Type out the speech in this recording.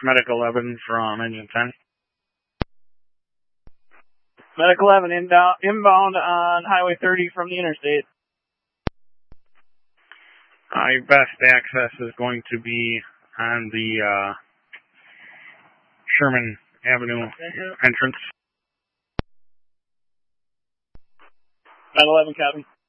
Medic 11 from Engine 10. Medic 11 inbound on Highway 30 from the interstate. Your best access is going to be on the Sherman Avenue entrance. Medic 11, copy.